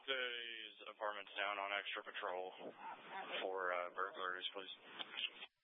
Tuesday's apartments down on extra patrol for burglaries, please.